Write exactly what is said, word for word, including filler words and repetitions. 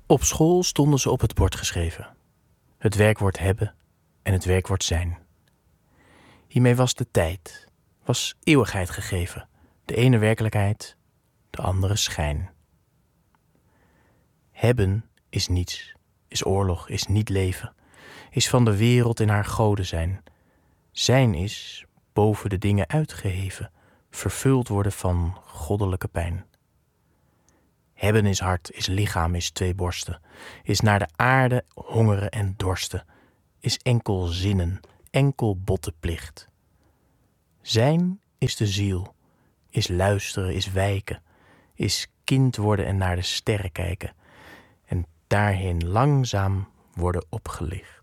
Op school stonden ze op het bord geschreven. Het werkwoord hebben en het werkwoord zijn. Hiermee was de tijd, was eeuwigheid gegeven. De ene werkelijkheid, de andere schijn. Hebben is niets, is oorlog, is niet leven, is van de wereld in haar goden zijn. Zijn is boven de dingen uitgeheven, vervuld worden van goddelijke pijn. Hebben is hart, is lichaam, is twee borsten, is naar de aarde hongeren en dorsten, is enkel zinnen, enkel botte plicht. Zijn is de ziel, is luisteren, is wijken, is kind worden en naar de sterren kijken en daarheen langzaam worden opgelicht.